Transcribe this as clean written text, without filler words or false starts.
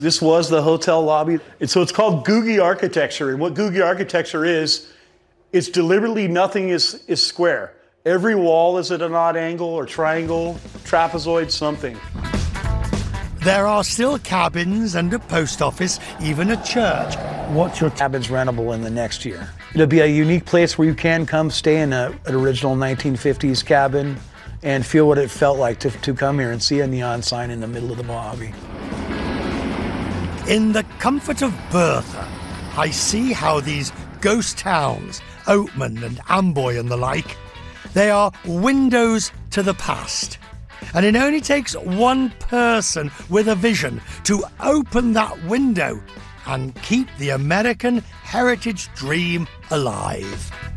This was the hotel lobby. And so it's called Googie architecture. And what Googie architecture is, it's deliberately nothing is square. Every wall is at an odd angle or triangle, trapezoid, something. There are still cabins and a post office, even a church. What's your cabin's rentable in the next year? It'll be a unique place where you can come stay in an original 1950s cabin and feel what it felt like to come here and see a neon sign in the middle of the Mojave. In the comfort of Bertha, I see how these ghost towns, Oatman and Amboy and the like, they are windows to the past. And it only takes one person with a vision to open that window and keep the American heritage dream alive.